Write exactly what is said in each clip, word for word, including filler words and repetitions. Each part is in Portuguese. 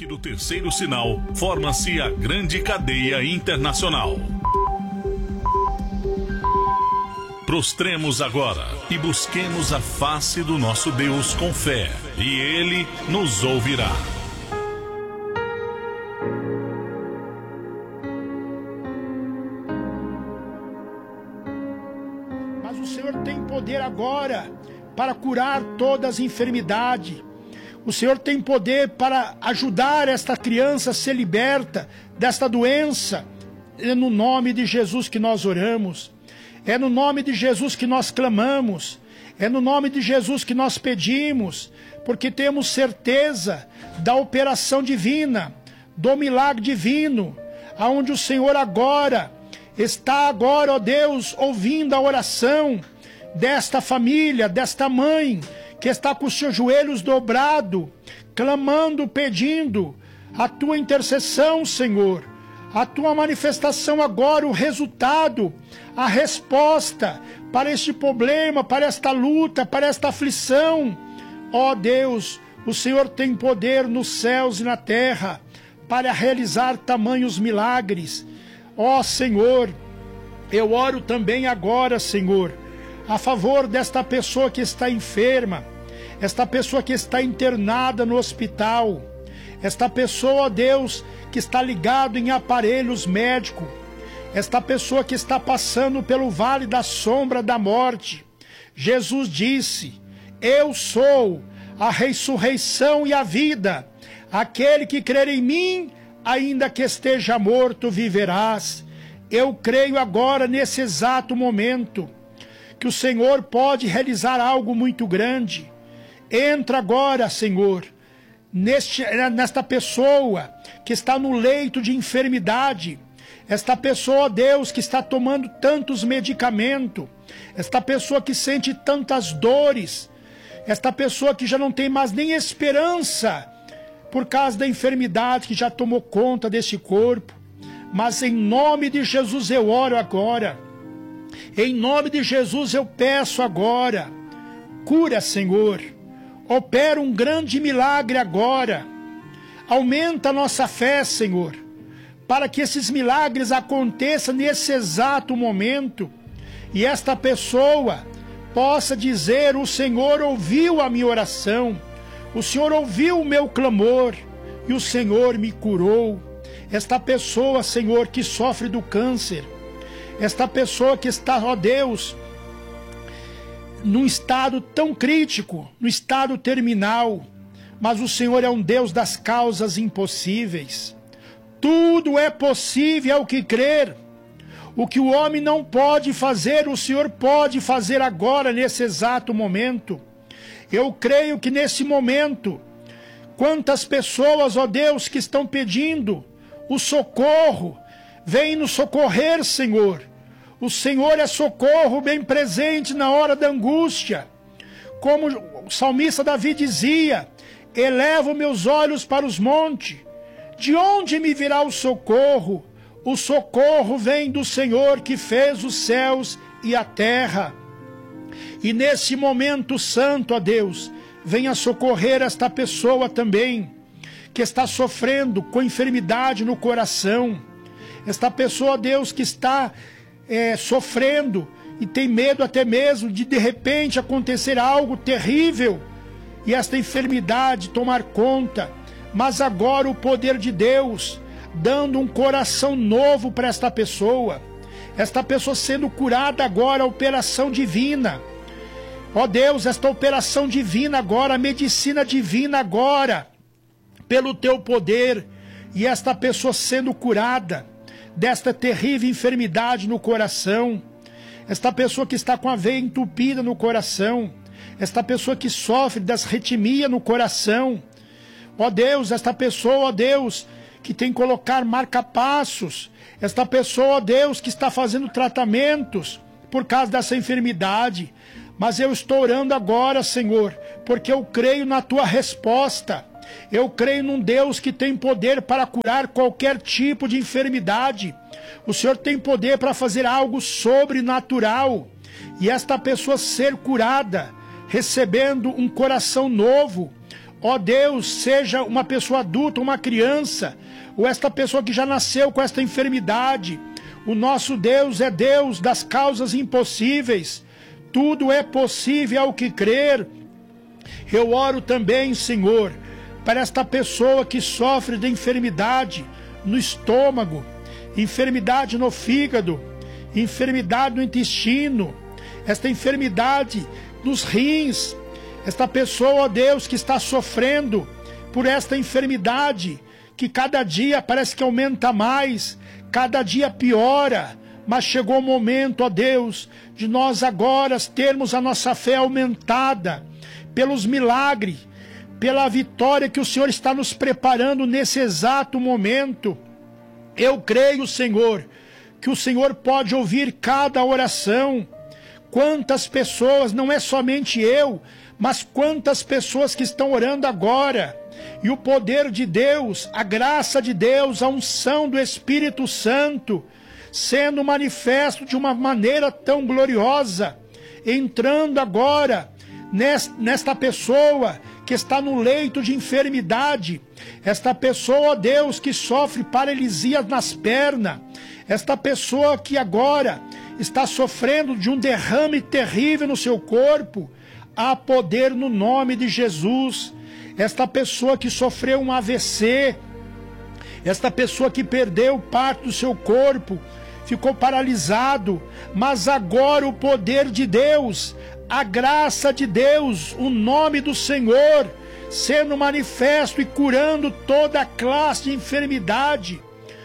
toque do terceiro sinal, forma-se a grande cadeia internacional. Prostremos agora e busquemos a face do nosso Deus com fé, e Ele nos ouvirá. Mas o Senhor tem poder agora para curar todas as enfermidades. O Senhor tem poder para ajudar esta criança a ser liberta desta doença. É no nome de Jesus que nós oramos. É no nome de Jesus que nós clamamos. É no nome de Jesus que nós pedimos. Porque temos certeza da operação divina, do milagre divino, aonde o Senhor agora está agora, ó Deus, ouvindo a oração desta família, desta mãe, que está com os seus joelhos dobrados, clamando, pedindo a tua intercessão, Senhor, a tua manifestação agora, o resultado, a resposta para este problema, para esta luta, para esta aflição. Ó Deus, o Senhor tem poder nos céus e na terra para realizar tamanhos milagres. Ó Senhor, eu oro também agora, Senhor, a favor desta pessoa que está enferma, esta pessoa que está internada no hospital, esta pessoa, ó Deus, que está ligado em aparelhos médicos, esta pessoa que está passando pelo vale da sombra da morte. Jesus disse: eu sou a ressurreição e a vida. Aquele que crer em mim, ainda que esteja morto, viverás. Eu creio agora, nesse exato momento, que o Senhor pode realizar algo muito grande. Entra agora, Senhor, neste, nesta pessoa que está no leito de enfermidade, esta pessoa, Deus, que está tomando tantos medicamentos, esta pessoa que sente tantas dores, esta pessoa que já não tem mais nem esperança por causa da enfermidade que já tomou conta desse corpo. Mas em nome de Jesus eu oro agora, em nome de Jesus eu peço agora, cura, Senhor, opera um grande milagre agora, aumenta a nossa fé, Senhor, para que esses milagres aconteçam nesse exato momento, e esta pessoa possa dizer: o Senhor ouviu a minha oração, o Senhor ouviu o meu clamor, e o Senhor me curou. Esta pessoa, Senhor, que sofre do câncer, esta pessoa que está, ó Deus, num estado tão crítico, no estado terminal, mas o Senhor é um Deus das causas impossíveis. Tudo é possível ao que crer. O que o homem não pode fazer, o Senhor pode fazer agora, nesse exato momento. Eu creio que nesse momento, quantas pessoas, ó Deus, que estão pedindo o socorro, vem nos socorrer, Senhor. O Senhor é socorro bem presente na hora da angústia. Como o salmista Davi dizia: elevo meus olhos para os montes, de onde me virá o socorro? O socorro vem do Senhor que fez os céus e a terra. E nesse momento santo, ó Deus, venha socorrer esta pessoa também, que está sofrendo com enfermidade no coração. Esta pessoa, Deus, que está é, sofrendo e tem medo até mesmo de de repente acontecer algo terrível e esta enfermidade tomar conta. Mas agora o poder de Deus dando um coração novo para esta pessoa, esta pessoa sendo curada agora, a operação divina. Ó Deus, esta operação divina agora, a medicina divina agora, pelo teu poder, e esta pessoa sendo curada desta terrível enfermidade no coração, esta pessoa que está com a veia entupida no coração, esta pessoa que sofre das arritmias no coração, ó Deus, esta pessoa, ó Deus, que tem que colocar marca-passos, esta pessoa, ó Deus, que está fazendo tratamentos por causa dessa enfermidade. Mas eu estou orando agora, Senhor, porque eu creio na tua resposta. Eu creio num Deus que tem poder para curar qualquer tipo de enfermidade. O Senhor tem poder para fazer algo sobrenatural. E esta pessoa ser curada, recebendo um coração novo, ó Deus, seja uma pessoa adulta, uma criança, ou esta pessoa que já nasceu com esta enfermidade. O nosso Deus é Deus das causas impossíveis. Tudo é possível ao que crer. Eu oro também, Senhor, para esta pessoa que sofre de enfermidade no estômago, enfermidade no fígado, enfermidade no intestino, esta enfermidade nos rins, esta pessoa, ó Deus, que está sofrendo por esta enfermidade, que cada dia parece que aumenta mais, cada dia piora, mas chegou o momento, ó Deus, de nós agora termos a nossa fé aumentada pelos milagres, pela vitória que o Senhor está nos preparando nesse exato momento. Eu creio, Senhor, que o Senhor pode ouvir cada oração. Quantas pessoas, não é somente eu, mas quantas pessoas que estão orando agora. E o poder de Deus, a graça de Deus, a unção do Espírito Santo, sendo manifesto de uma maneira tão gloriosa, entrando agora nesta pessoa que está no leito de enfermidade, esta pessoa, ó Deus, que sofre paralisia nas pernas, esta pessoa que agora está sofrendo de um derrame terrível no seu corpo, há poder no nome de Jesus. Esta pessoa que sofreu um A V C, esta pessoa que perdeu parte do seu corpo, ficou paralisado, mas agora o poder de Deus, a graça de Deus, o nome do Senhor, sendo manifesto e curando toda a classe de enfermidade.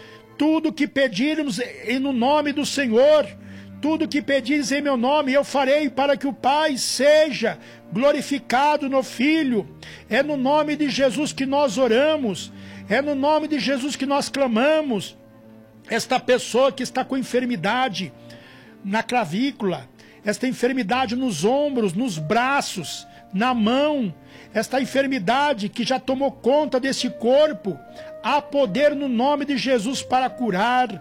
Tudo que pedirmos em no nome do Senhor, tudo que pedires em meu nome, eu farei para que o Pai seja glorificado no Filho. É no nome de Jesus que nós oramos, é no nome de Jesus que nós clamamos. Esta pessoa que está com enfermidade na clavícula, esta enfermidade nos ombros, nos braços, na mão, esta enfermidade que já tomou conta desse corpo, há poder no nome de Jesus para curar.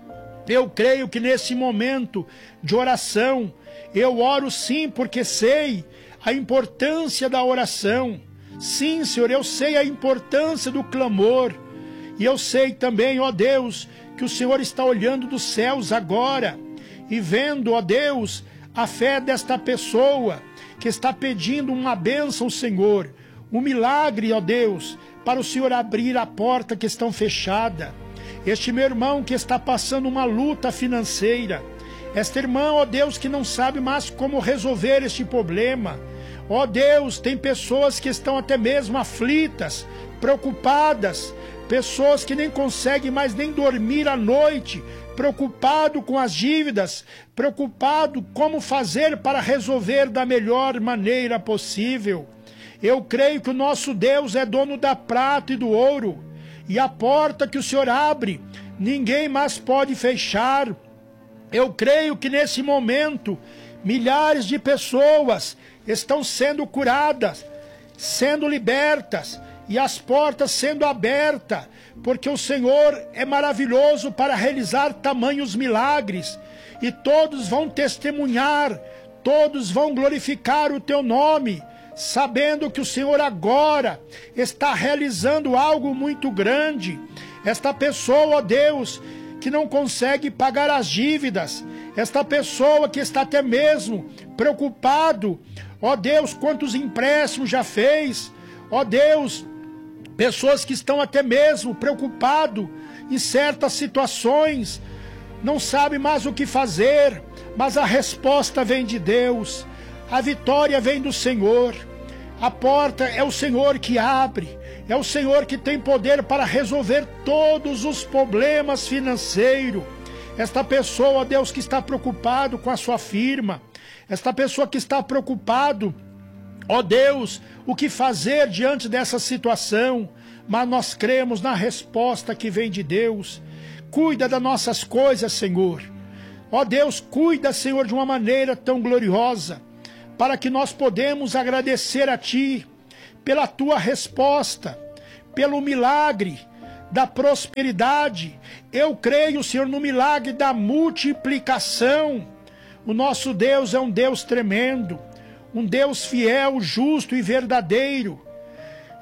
Eu creio que nesse momento de oração, eu oro sim, porque sei a importância da oração. Sim, Senhor, eu sei a importância do clamor. E eu sei também, ó Deus, que o Senhor está olhando dos céus agora e vendo, ó Deus, a fé desta pessoa que está pedindo uma bênção, Senhor, um milagre, ó Deus, para o Senhor abrir a porta que está fechada. Este meu irmão que está passando uma luta financeira, esta irmã, ó Deus, que não sabe mais como resolver este problema. Ó Deus, tem pessoas que estão até mesmo aflitas, preocupadas, pessoas que nem conseguem mais nem dormir à noite, preocupado com as dívidas, preocupado como fazer para resolver da melhor maneira possível. Eu creio que o nosso Deus é dono da prata e do ouro, e a porta que o Senhor abre, ninguém mais pode fechar. Eu creio que nesse momento, milhares de pessoas estão sendo curadas, sendo libertas, e as portas sendo abertas, porque o Senhor é maravilhoso para realizar tamanhos milagres, e todos vão testemunhar, todos vão glorificar o teu nome, sabendo que o Senhor agora está realizando algo muito grande. Esta pessoa, ó Deus, que não consegue pagar as dívidas, esta pessoa que está até mesmo preocupado, ó Deus, quantos empréstimos já fez, ó Deus, pessoas que estão até mesmo preocupados em certas situações, não sabem mais o que fazer, mas a resposta vem de Deus, a vitória vem do Senhor, a porta é o Senhor que abre, é o Senhor que tem poder para resolver todos os problemas financeiros. Esta pessoa, ó Deus, que está preocupado com a sua firma, esta pessoa que está preocupado, ó Deus, o que fazer diante dessa situação, mas nós cremos na resposta que vem de Deus. Cuida das nossas coisas, Senhor. Ó Deus, cuida, Senhor, de uma maneira tão gloriosa, para que nós podemos agradecer a Ti pela Tua resposta, pelo milagre da prosperidade. Eu creio, Senhor, no milagre da multiplicação. O nosso Deus é um Deus tremendo, um Deus fiel, justo e verdadeiro.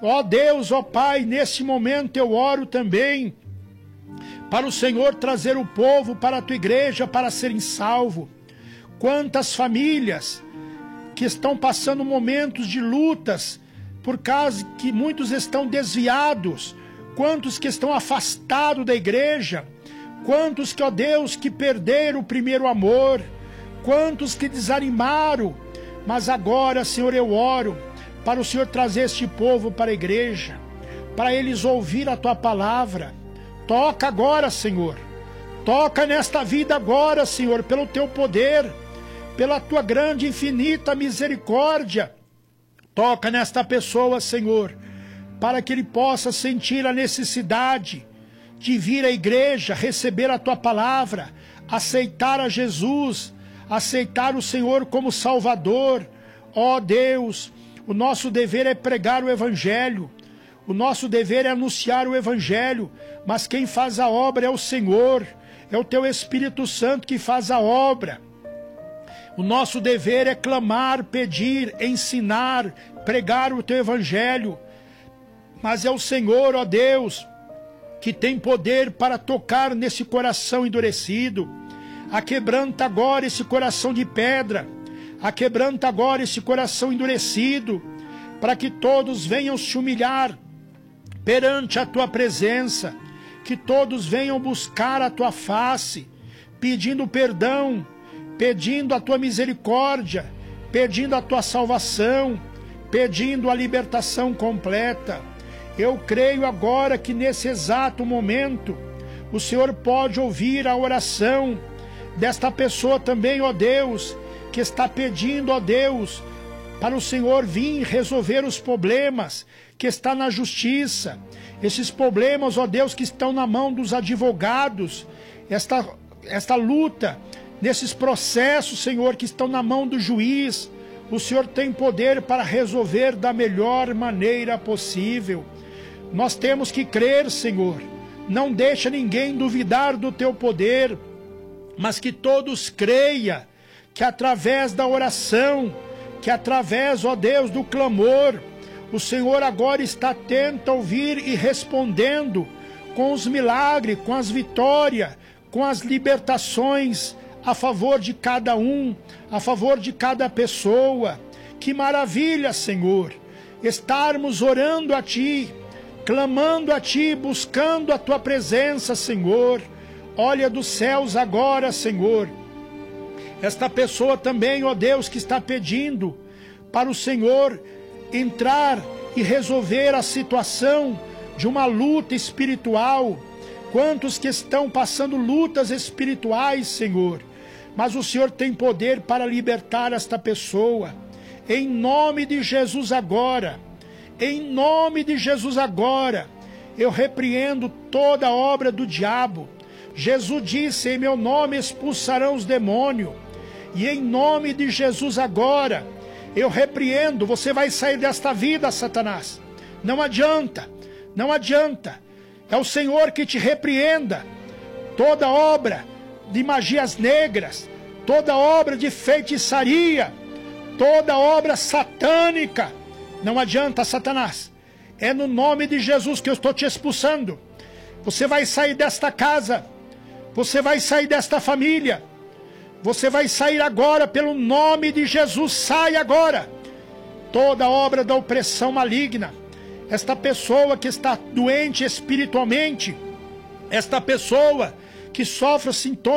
Ó Deus, ó Pai, nesse momento eu oro também para o Senhor trazer o povo para a tua igreja para serem salvos. Quantas famílias que estão passando momentos de lutas por causa que muitos estão desviados, quantos que estão afastados da igreja, quantos que, ó Deus, que perderam o primeiro amor, quantos que desanimaram, mas agora, Senhor, eu oro para o Senhor trazer este povo para a igreja, para eles ouvir a tua palavra. Toca agora, Senhor, toca nesta vida agora, Senhor, pelo teu poder, pela tua grande e infinita misericórdia. Toca nesta pessoa, Senhor, para que ele possa sentir a necessidade de vir à igreja, receber a tua palavra, aceitar a Jesus, aceitar o Senhor como Salvador. Ó Deus, o nosso dever é pregar o Evangelho, o nosso dever é anunciar o Evangelho, mas quem faz a obra é o Senhor, é o teu Espírito Santo que faz a obra. O nosso dever é clamar, pedir, ensinar, pregar o teu Evangelho, mas é o Senhor, ó Deus, que tem poder para tocar nesse coração endurecido. Aquebranta agora esse coração de pedra, aquebranta agora esse coração endurecido, para que todos venham se humilhar perante a tua presença, que todos venham buscar a tua face, pedindo perdão, pedindo a tua misericórdia, pedindo a tua salvação, pedindo a libertação completa. Eu creio agora que nesse exato momento o Senhor pode ouvir a oração desta pessoa também, ó Deus, que está pedindo, ó Deus, para o Senhor vir resolver os problemas que está na justiça, esses problemas, ó Deus, que estão na mão dos advogados, esta, esta luta, nesses processos, Senhor, que estão na mão do juiz. O Senhor tem poder para resolver da melhor maneira possível. Nós temos que crer, Senhor, não deixa ninguém duvidar do teu poder, mas que todos creiam que através da oração, que através, ó Deus, do clamor, o Senhor agora está atento a ouvir e respondendo com os milagres, com as vitórias, com as libertações a favor de cada um, a favor de cada pessoa. Que maravilha, Senhor, estarmos orando a Ti, clamando a Ti, buscando a Tua presença, Senhor. Olha dos céus agora, Senhor, esta pessoa também, ó Deus, que está pedindo para o Senhor entrar e resolver a situação de uma luta espiritual. Quantos que estão passando lutas espirituais, Senhor, mas o Senhor tem poder para libertar esta pessoa. Em nome de Jesus agora, em nome de Jesus agora, eu repreendo toda obra do diabo. Jesus disse, em meu nome expulsarão os demônios. E em nome de Jesus agora, eu repreendo, você vai sair desta vida, Satanás. Não adianta, não adianta. É o Senhor que te repreenda. Toda obra de magias negras, toda obra de feitiçaria, toda obra satânica, não adianta, Satanás. É no nome de Jesus que eu estou te expulsando. Você vai sair desta casa, você vai sair desta família, você vai sair agora pelo nome de Jesus. Sai agora toda obra da opressão maligna. Esta pessoa que está doente espiritualmente, esta pessoa que sofre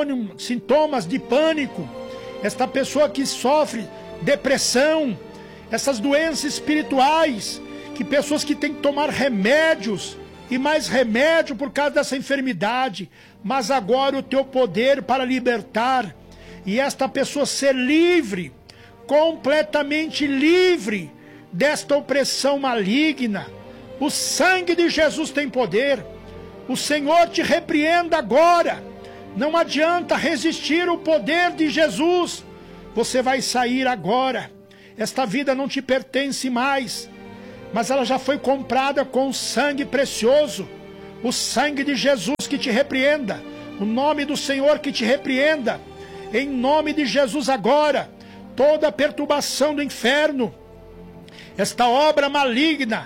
sintomas de pânico, esta pessoa que sofre depressão, essas doenças espirituais, que pessoas que têm que tomar remédios e mais remédio por causa dessa enfermidade, mas agora o teu poder para libertar, e esta pessoa ser livre, completamente livre desta opressão maligna. O sangue de Jesus tem poder. O Senhor te repreenda agora. Não adianta resistir ao poder de Jesus. Você vai sair agora. Esta vida não te pertence mais, mas ela já foi comprada com o sangue precioso. O sangue de Jesus que te repreenda. O nome do Senhor que te repreenda. Em nome de Jesus agora, toda a perturbação do inferno, esta obra maligna,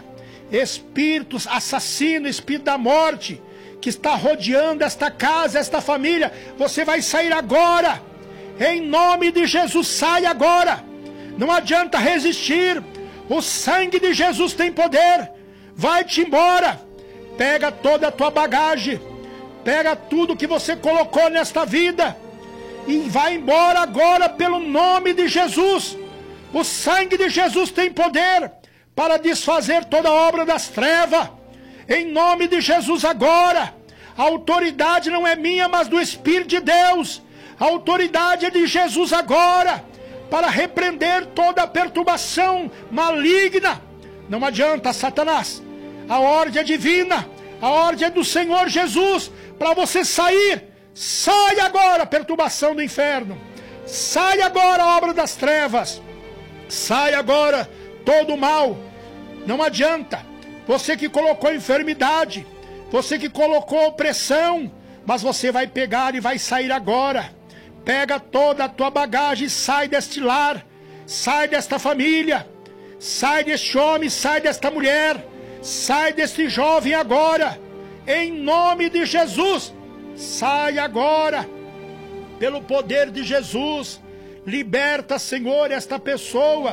espíritos assassino, espírito da morte, que está rodeando esta casa, esta família, você vai sair agora, em nome de Jesus, sai agora, não adianta resistir, o sangue de Jesus tem poder, vai-te embora, pega toda a tua bagagem, pega tudo que você colocou nesta vida, e vai embora agora, pelo nome de Jesus, o sangue de Jesus tem poder, para desfazer toda a obra das trevas, em nome de Jesus agora, a autoridade não é minha, mas do Espírito de Deus, a autoridade é de Jesus agora, para repreender toda a perturbação maligna, não adianta, Satanás, a ordem é divina, a ordem é do Senhor Jesus, para você sair, sai agora, perturbação do inferno, sai agora a obra das trevas, sai agora todo o mal, não adianta, você que colocou enfermidade, você que colocou opressão, mas você vai pegar e vai sair agora, pega toda a tua bagagem e sai deste lar, sai desta família, sai deste homem, sai desta mulher, sai deste jovem agora, em nome de Jesus, sai agora, pelo poder de Jesus, liberta, Senhor, esta pessoa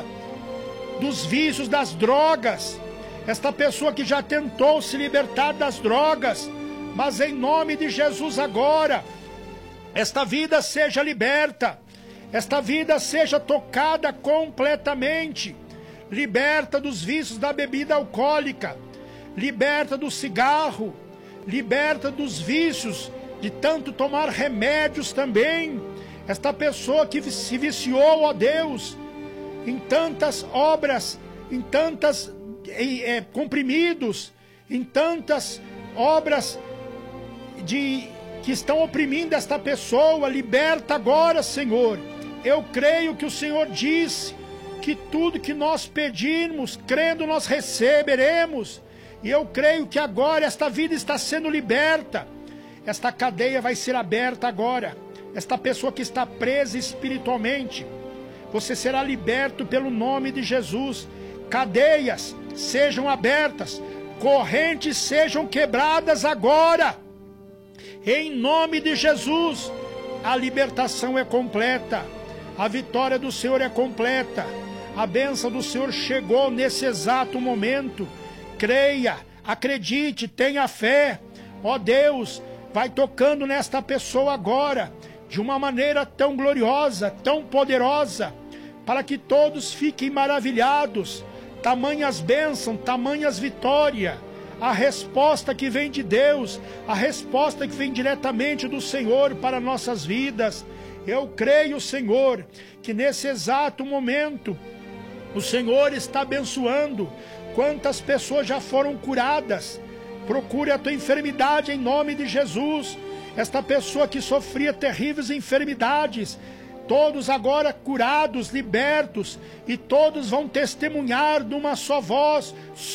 dos vícios das drogas, esta pessoa que já tentou se libertar das drogas, mas em nome de Jesus agora, esta vida seja liberta, esta vida seja tocada completamente, liberta dos vícios da bebida alcoólica, liberta do cigarro, liberta dos vícios de tanto tomar remédios também, esta pessoa que se viciou, ó Deus, em tantas obras, em tantas em, é, comprimidos, em tantas obras de, que estão oprimindo esta pessoa, liberta agora, Senhor. Eu creio que o Senhor disse que tudo que nós pedirmos, crendo nós receberemos, e eu creio que agora esta vida está sendo liberta, esta cadeia vai ser aberta agora, esta pessoa que está presa espiritualmente, você será liberto pelo nome de Jesus, cadeias sejam abertas, correntes sejam quebradas agora, em nome de Jesus, a libertação é completa, a vitória do Senhor é completa, a bênção do Senhor chegou nesse exato momento, creia, acredite, tenha fé, ó Deus, vai tocando nesta pessoa agora, de uma maneira tão gloriosa, tão poderosa, para que todos fiquem maravilhados, tamanhas bênçãos, tamanhas vitórias, a resposta que vem de Deus, a resposta que vem diretamente do Senhor para nossas vidas. Eu creio, Senhor, que nesse exato momento, o Senhor está abençoando, quantas pessoas já foram curadas, procure a tua enfermidade em nome de Jesus, esta pessoa que sofria terríveis enfermidades, todos agora curados, libertos, e todos vão testemunhar de uma só voz,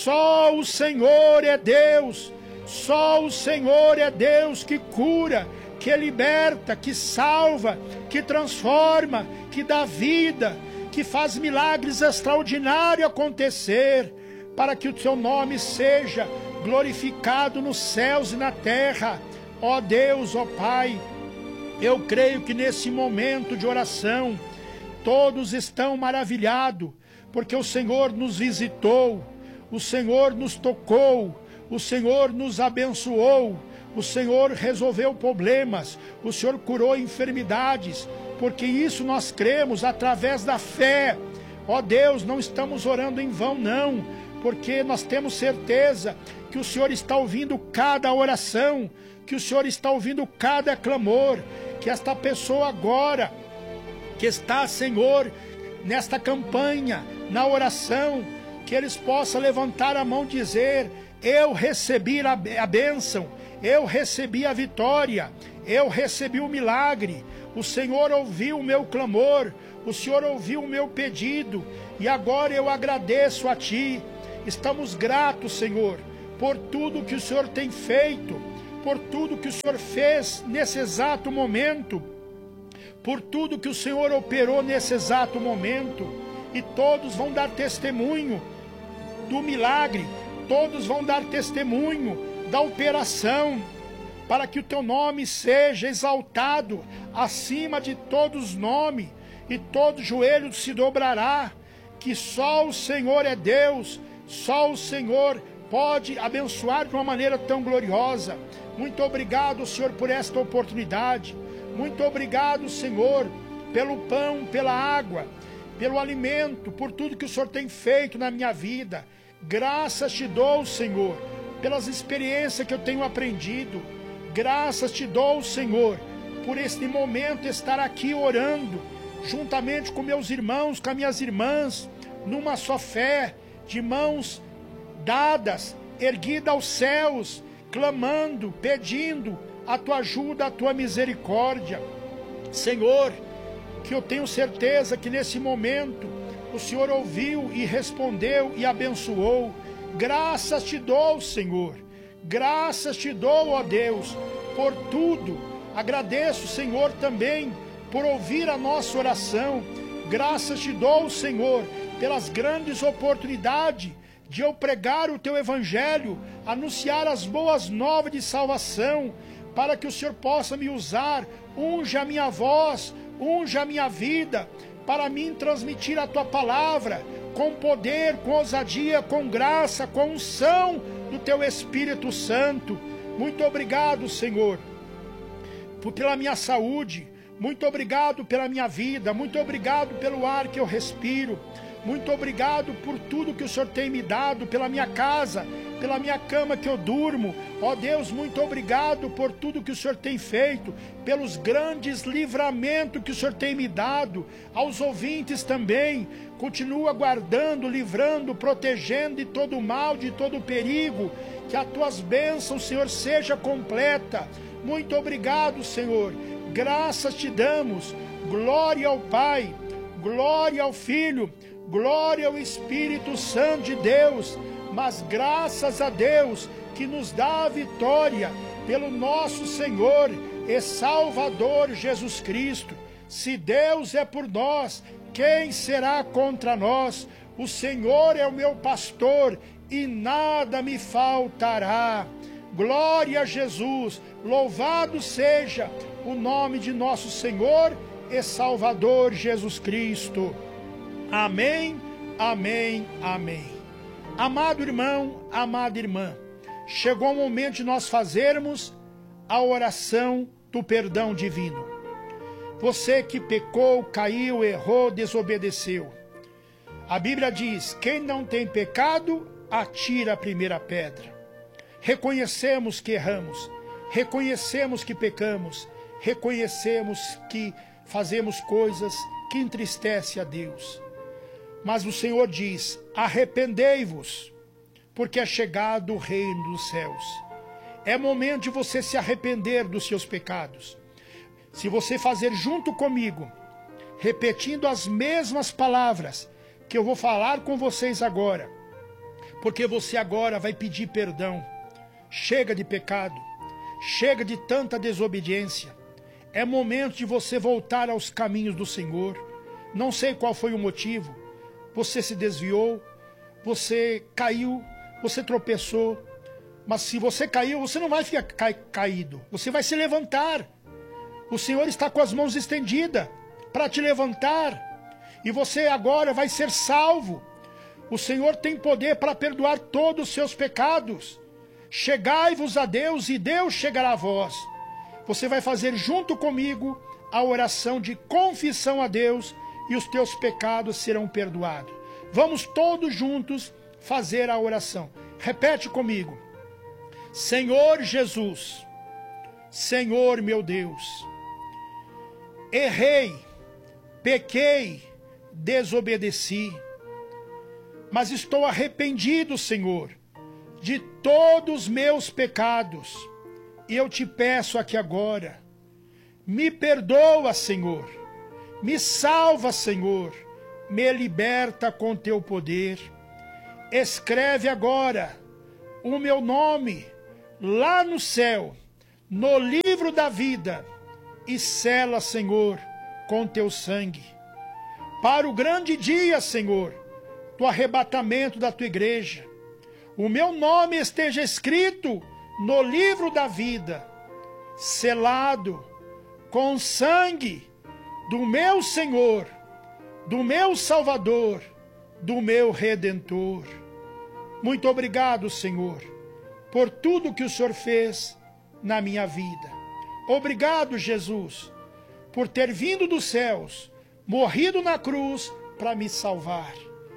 só o Senhor é Deus, só o Senhor é Deus que cura, que liberta, que salva, que transforma, que dá vida, que faz milagres extraordinários acontecer, para que o teu nome seja glorificado nos céus e na terra, ó Deus, ó Pai. Eu creio que nesse momento de oração, todos estão maravilhados, porque o Senhor nos visitou, o Senhor nos tocou, o Senhor nos abençoou, o Senhor resolveu problemas, o Senhor curou enfermidades, porque isso nós cremos através da fé. Ó Deus, não estamos orando em vão não, porque nós temos certeza que o Senhor está ouvindo cada oração, que o Senhor está ouvindo cada clamor, que esta pessoa agora, que está, Senhor, nesta campanha, na oração, que eles possam levantar a mão e dizer, eu recebi a, a bênção, eu recebi a vitória, eu recebi o milagre, o Senhor ouviu o meu clamor, o Senhor ouviu o meu pedido, e agora eu agradeço a Ti, estamos gratos, Senhor, por tudo que o Senhor tem feito, por tudo que o Senhor fez nesse exato momento, por tudo que o Senhor operou nesse exato momento, e todos vão dar testemunho do milagre, todos vão dar testemunho da operação, para que o teu nome seja exaltado acima de todos os nomes, e todo joelho se dobrará, que só o Senhor é Deus, só o Senhor pode abençoar de uma maneira tão gloriosa. Muito obrigado, Senhor, por esta oportunidade. Muito obrigado, Senhor, pelo pão, pela água, pelo alimento, por tudo que o Senhor tem feito na minha vida. Graças te dou, Senhor, pelas experiências que eu tenho aprendido. Graças te dou, Senhor, por este momento estar aqui orando, juntamente com meus irmãos, com as minhas irmãs, numa só fé, de mãos dadas, erguida aos céus, clamando, pedindo a tua ajuda, a tua misericórdia. Senhor, que eu tenho certeza que nesse momento o Senhor ouviu e respondeu e abençoou. Graças te dou, Senhor. Graças te dou, ó Deus, por tudo. Agradeço, Senhor, também por ouvir a nossa oração. Graças te dou, Senhor, pelas grandes oportunidades de eu pregar o teu evangelho, anunciar as boas novas de salvação, para que o Senhor possa me usar. Unge a minha voz, unge a minha vida, para mim transmitir a tua palavra com poder, com ousadia, com graça, com unção do teu Espírito Santo. Muito obrigado, Senhor, por, pela minha saúde. Muito obrigado pela minha vida. Muito obrigado pelo ar que eu respiro. Muito obrigado por tudo que o Senhor tem me dado, pela minha casa, pela minha cama que eu durmo. Ó Deus, muito obrigado por tudo que o Senhor tem feito, pelos grandes livramentos que o Senhor tem me dado. Aos ouvintes também, continua guardando, livrando, protegendo de todo o mal, de todo o perigo. Que as tuas bênçãos, Senhor, seja completa. Muito obrigado, Senhor. Graças te damos. Glória ao Pai, glória ao Filho, glória ao Espírito Santo de Deus. Mas graças a Deus que nos dá a vitória pelo nosso Senhor e Salvador Jesus Cristo. Se Deus é por nós, quem será contra nós? O Senhor é o meu pastor e nada me faltará. Glória a Jesus. Louvado seja o nome de nosso Senhor e Salvador Jesus Cristo. Amém, amém, amém. Amado irmão, amada irmã, chegou o momento de nós fazermos a oração do perdão divino. Você que pecou, caiu, errou, desobedeceu. A Bíblia diz: quem não tem pecado, atira a primeira pedra. Reconhecemos que erramos, reconhecemos que pecamos, reconhecemos que fazemos coisas que entristecem a Deus. Mas o Senhor diz: arrependei-vos, porque é chegado o reino dos céus. É momento de você se arrepender dos seus pecados. Se você fazer junto comigo, repetindo as mesmas palavras que eu vou falar com vocês agora, porque você agora vai pedir perdão. Chega de pecado, chega de tanta desobediência. É momento de você voltar aos caminhos do Senhor. Não sei qual foi o motivo. Você se desviou, você caiu, você tropeçou. Mas se você caiu, você não vai ficar ca caído. Você vai se levantar. O Senhor está com as mãos estendidas para te levantar. E você agora vai ser salvo. O Senhor tem poder para perdoar todos os seus pecados. Chegai-vos a Deus e Deus chegará a vós. Você vai fazer junto comigo a oração de confissão a Deus e os teus pecados serão perdoados. Vamos todos juntos fazer a oração. Repete comigo. Senhor Jesus, Senhor meu Deus, errei, pequei, desobedeci, mas estou arrependido, Senhor, de todos os meus pecados. E eu te peço aqui agora, me perdoa, Senhor, me salva, Senhor, me liberta com teu poder. Escreve agora o meu nome lá no céu, no livro da vida, e sela, Senhor, com teu sangue. Para o grande dia, Senhor, do arrebatamento da tua igreja, o meu nome esteja escrito no livro da vida, selado com o sangue do meu Senhor, do meu Salvador, do meu Redentor. Muito obrigado, Senhor, por tudo que o Senhor fez na minha vida. Obrigado, Jesus, por ter vindo dos céus, morrido na cruz para me salvar.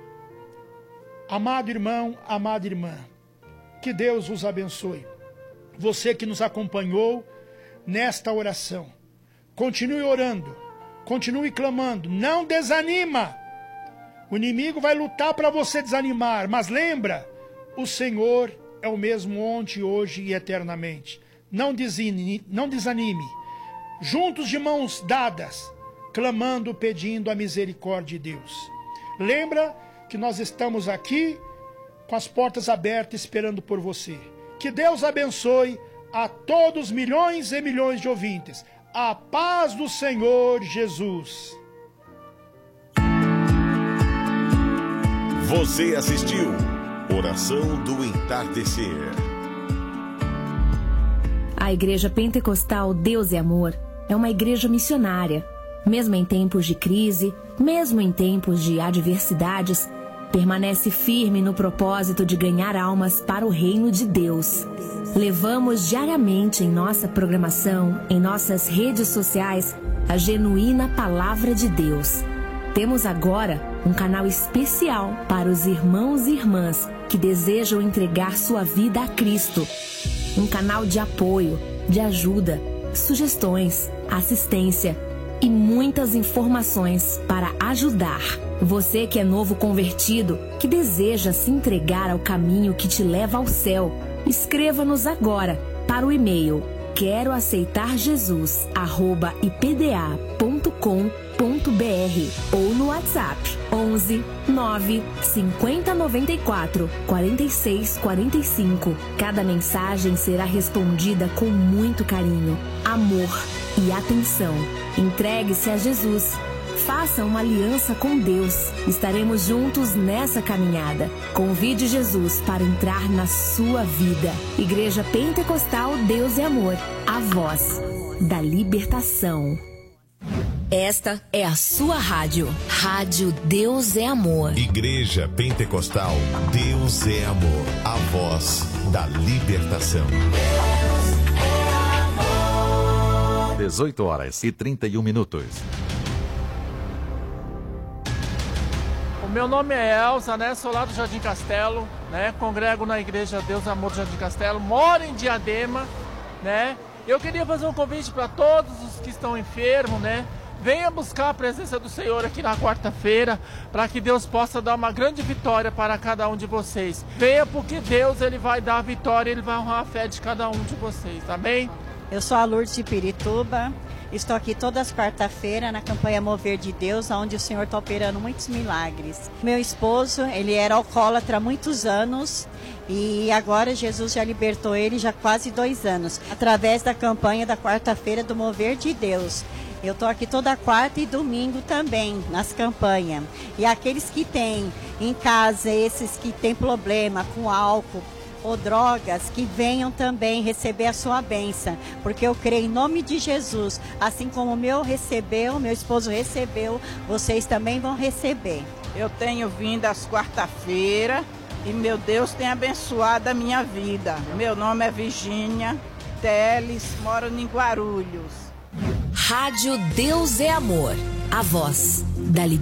Amado irmão, amada irmã, que Deus vos abençoe. Você que nos acompanhou nesta oração, continue orando, continue clamando, não desanima. O inimigo vai lutar para você desanimar, mas lembra, o Senhor é o mesmo ontem, hoje e eternamente. Não desanime, não desanime. Juntos de mãos dadas, clamando, pedindo a misericórdia de Deus. Lembra que nós estamos aqui com as portas abertas esperando por você. Que Deus abençoe a todos milhões e milhões de ouvintes. A paz do Senhor Jesus. Você assistiu Oração do Entardecer. A Igreja Pentecostal Deus é Amor é uma igreja missionária. Mesmo em tempos de crise, mesmo em tempos de adversidades, permanece firme no propósito de ganhar almas para o reino de Deus. Levamos diariamente em nossa programação, em nossas redes sociais, a genuína Palavra de Deus. Temos agora um canal especial para os irmãos e irmãs que desejam entregar sua vida a Cristo. Um canal de apoio, de ajuda, sugestões, assistência e muitas informações para ajudar. Você que é novo convertido, que deseja se entregar ao caminho que te leva ao céu, escreva-nos agora para o e-mail quero aceitar jesus arroba i p d a ponto com ponto b r ou no WhatsApp onze nove cinquenta noventa e quatro quarenta e seis quarenta e cinco. Cada mensagem será respondida com muito carinho, amor e atenção. Entregue-se a Jesus. Faça uma aliança com Deus. Estaremos juntos nessa caminhada. Convide Jesus para entrar na sua vida. Igreja Pentecostal Deus é Amor, a voz da libertação. Esta é a sua rádio. Rádio Deus é Amor. Igreja Pentecostal Deus é Amor, a voz da libertação. dezoito horas e trinta e um minutos. O meu nome é Elza, né? Sou lá do Jardim Castelo, né? Congrego na Igreja Deus Amor do Jardim Castelo, moro em Diadema, né? Eu queria fazer um convite para todos os que estão enfermos, né? Venha buscar a presença do Senhor aqui na quarta-feira, para que Deus possa dar uma grande vitória para cada um de vocês. Venha porque Deus ele vai dar a vitória, Ele vai honrar a fé de cada um de vocês, amém? Eu sou a Lourdes de Pirituba, estou aqui todas as quarta-feiras na campanha Mover de Deus, onde o Senhor está operando muitos milagres. Meu esposo, ele era alcoólatra há muitos anos e agora Jesus já libertou ele já há quase dois anos, através da campanha da quarta-feira do Mover de Deus. Eu estou aqui toda quarta e domingo também, nas campanhas. E aqueles que têm em casa, esses que têm problema com álcool ou drogas, que venham também receber a sua bênção. Porque eu creio em nome de Jesus, assim como o meu recebeu, meu esposo recebeu, vocês também vão receber. Eu tenho vindo às quarta-feiras e meu Deus tem abençoado a minha vida. Meu nome é Virgínia Teles, moro em Guarulhos. Rádio Deus é Amor, a voz da libertação.